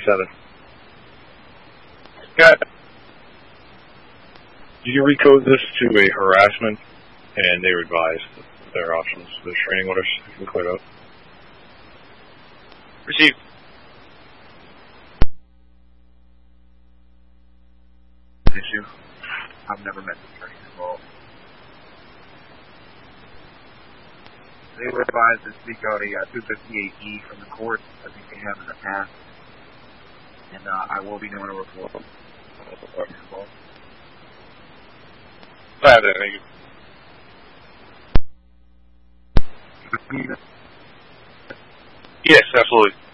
7. Scott, you can recode this to a harassment, and they revised their options, the training orders. You can clear it up. Received. Issue. I've never met this training involved. They were advised to speak out a 258E from the court. I think they have in the past. And I will be doing a report. Thank you. Yes, absolutely.